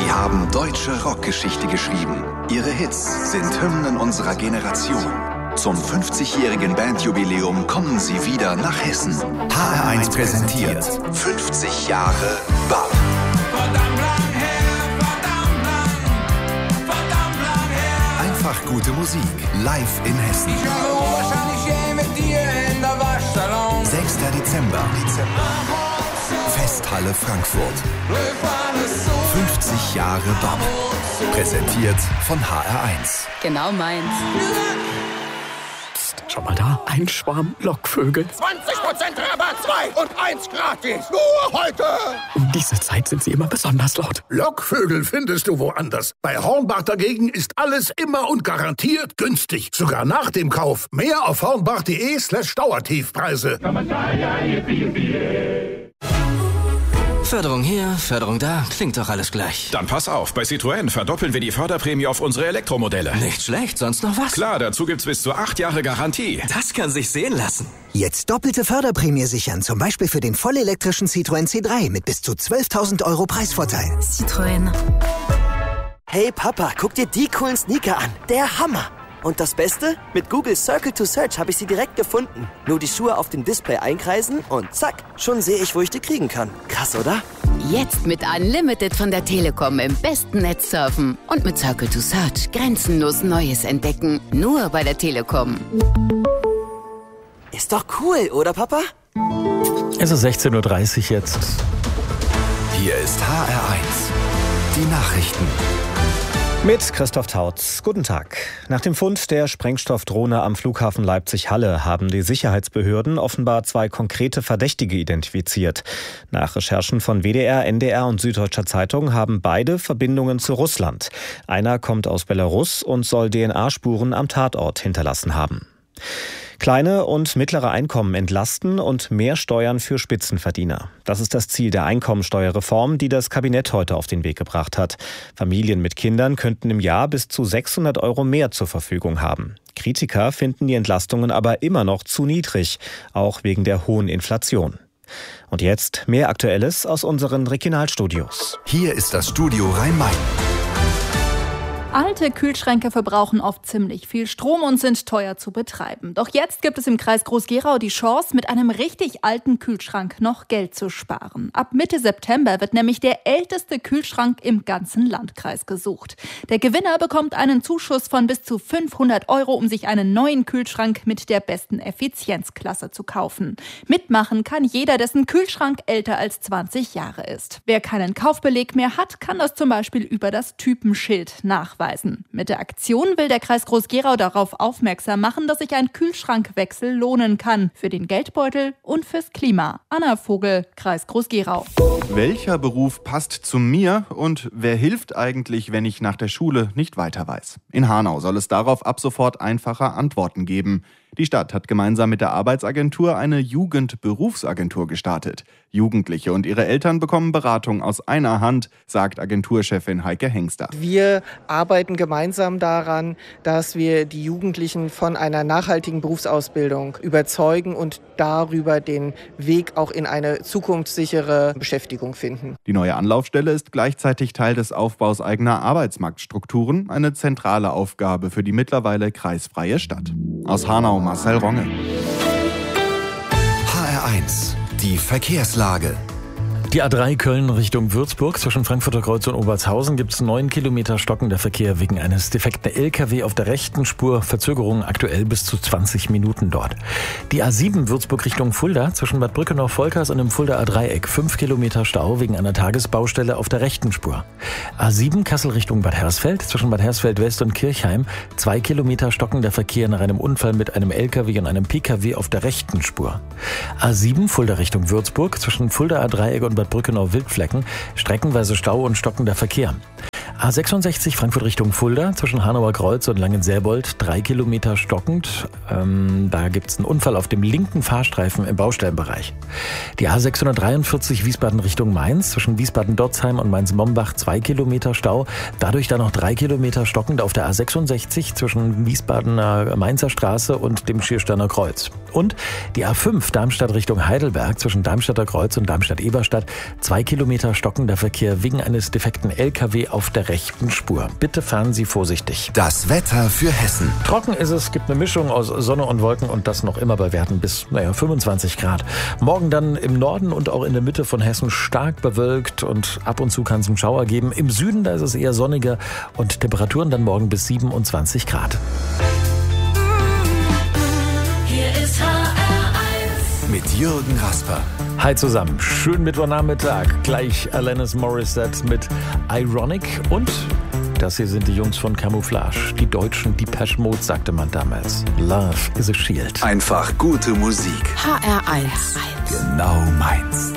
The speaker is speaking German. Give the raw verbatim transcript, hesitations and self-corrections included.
Sie haben deutsche Rockgeschichte geschrieben. Ihre Hits sind Hymnen unserer Generation. Zum fünfzigjährigen Bandjubiläum kommen Sie wieder nach Hessen. H R eins präsentiert fünfzig Jahre B A P. Verdammt lang her, verdammt lang, verdammt lang her. Einfach gute Musik, live in Hessen. Ich habe wahrscheinlich je mit dir in der Waschsalon. sechster Dezember. Festhalle Frankfurt. fünfzig Jahre B A P. Präsentiert von H R eins. Genau meins. Schau mal da, ein Schwarm Lockvögel. zwanzig Prozent Rabatt, zwei und eins gratis. Nur heute. Um diese Zeit sind sie immer besonders laut. Lockvögel findest du woanders. Bei Hornbach dagegen ist alles immer und garantiert günstig. Sogar nach dem Kauf. Mehr auf hornbach.de slash Dauertiefpreise. Förderung hier, Förderung da, klingt doch alles gleich. Dann pass auf, bei Citroën verdoppeln wir die Förderprämie auf unsere Elektromodelle. Nicht schlecht, sonst noch was? Klar, dazu gibt's bis zu acht Jahre Garantie. Das kann sich sehen lassen. Jetzt doppelte Förderprämie sichern, zum Beispiel für den vollelektrischen Citroën C drei mit bis zu zwölftausend Euro Preisvorteil. Citroën. Hey Papa, guck dir die coolen Sneaker an. Der Hammer. Und das Beste? Mit Google Circle to Search habe ich sie direkt gefunden. Nur die Schuhe auf dem Display einkreisen und zack, schon sehe ich, wo ich die kriegen kann. Krass, oder? Jetzt mit Unlimited von der Telekom im besten Netz surfen. Und mit Circle to Search grenzenlos Neues entdecken. Nur bei der Telekom. Ist doch cool, oder Papa? Es ist sechzehn Uhr dreißig jetzt. Hier ist H R eins. Die Nachrichten. Mit Christoph Tautz. Guten Tag. Nach dem Fund der Sprengstoffdrohne am Flughafen Leipzig-Halle haben die Sicherheitsbehörden offenbar zwei konkrete Verdächtige identifiziert. Nach Recherchen von W D R, N D R und Süddeutscher Zeitung haben beide Verbindungen zu Russland. Einer kommt aus Belarus und soll D N A-Spuren am Tatort hinterlassen haben. Kleine und mittlere Einkommen entlasten und mehr Steuern für Spitzenverdiener. Das ist das Ziel der Einkommensteuerreform, die das Kabinett heute auf den Weg gebracht hat. Familien mit Kindern könnten im Jahr bis zu sechshundert Euro mehr zur Verfügung haben. Kritiker finden die Entlastungen aber immer noch zu niedrig, auch wegen der hohen Inflation. Und jetzt mehr Aktuelles aus unseren Regionalstudios. Hier ist das Studio Rhein-Main. Alte Kühlschränke verbrauchen oft ziemlich viel Strom und sind teuer zu betreiben. Doch jetzt gibt es im Kreis Groß-Gerau die Chance, mit einem richtig alten Kühlschrank noch Geld zu sparen. Ab Mitte September wird nämlich der älteste Kühlschrank im ganzen Landkreis gesucht. Der Gewinner bekommt einen Zuschuss von bis zu fünfhundert Euro, um sich einen neuen Kühlschrank mit der besten Effizienzklasse zu kaufen. Mitmachen kann jeder, dessen Kühlschrank älter als zwanzig Jahre ist. Wer keinen Kaufbeleg mehr hat, kann das zum Beispiel über das Typenschild nachweisen. Mit der Aktion will der Kreis Groß-Gerau darauf aufmerksam machen, dass sich ein Kühlschrankwechsel lohnen kann. Für den Geldbeutel und fürs Klima. Anna Vogel, Kreis Groß-Gerau. Welcher Beruf passt zu mir und wer hilft eigentlich, wenn ich nach der Schule nicht weiter weiß? In Hanau soll es darauf ab sofort einfache Antworten geben. Die Stadt hat gemeinsam mit der Arbeitsagentur eine Jugendberufsagentur gestartet. Jugendliche und ihre Eltern bekommen Beratung aus einer Hand, sagt Agenturchefin Heike Hengster. Wir arbeiten gemeinsam daran, dass wir die Jugendlichen von einer nachhaltigen Berufsausbildung überzeugen und darüber den Weg auch in eine zukunftssichere Beschäftigung finden. Die neue Anlaufstelle ist gleichzeitig Teil des Aufbaus eigener Arbeitsmarktstrukturen, eine zentrale Aufgabe für die mittlerweile kreisfreie Stadt. Aus Hanau Marcel Ronge. H R eins. Die Verkehrslage. Die A drei Köln Richtung Würzburg zwischen Frankfurter Kreuz und Obertshausen gibt es neun Kilometer stockender Verkehr wegen eines defekten L K W auf der rechten Spur. Verzögerungen aktuell bis zu zwanzig Minuten dort. Die A sieben Würzburg Richtung Fulda zwischen Bad Brückenau-Volkers und dem Fuldaer Dreieck fünf Kilometer Stau wegen einer Tagesbaustelle auf der rechten Spur. A sieben Kassel Richtung Bad Hersfeld zwischen Bad Hersfeld West und Kirchheim zwei Kilometer stockender Verkehr nach einem Unfall mit einem L K W und einem P K W auf der rechten Spur. A sieben Fulda Richtung Würzburg zwischen Fuldaer Dreieck und Bad Brückenau-Wildflecken streckenweise Stau und stockender Verkehr. A sechsundsechzig Frankfurt Richtung Fulda zwischen Hanauer Kreuz und Langenselbold, drei Kilometer stockend. Ähm, da gibt es einen Unfall auf dem linken Fahrstreifen im Baustellenbereich. Die A sechshundertdreiundvierzig Wiesbaden Richtung Mainz zwischen Wiesbaden-Dotzheim und Mainz-Mombach, zwei Kilometer Stau. Dadurch dann noch drei Kilometer stockend auf der A sechsundsechzig zwischen Wiesbadener Mainzer Straße und dem Schiersteiner Kreuz. Und die A fünf Darmstadt Richtung Heidelberg zwischen Darmstadter Kreuz und Darmstadt-Eberstadt, zwei Kilometer stockender Verkehr wegen eines defekten L K W auf der rechten Spur. Bitte fahren Sie vorsichtig. Das Wetter für Hessen. Trocken ist es, gibt eine Mischung aus Sonne und Wolken und das noch immer bei Werten bis, naja, fünfundzwanzig Grad. Morgen dann im Norden und auch in der Mitte von Hessen stark bewölkt und ab und zu kann es einen Schauer geben. Im Süden, da ist es eher sonniger und Temperaturen dann morgen bis siebenundzwanzig Grad. Hier ist H R eins. Mit Jürgen Rasper. Hi zusammen, schönen Mittwochnachmittag. Gleich Alanis Morissette mit Ironic und das hier sind die Jungs von Camouflage. Die deutschen Depeche Mode, sagte man damals. Love is a Shield. Einfach gute Musik. H R eins. Genau meins.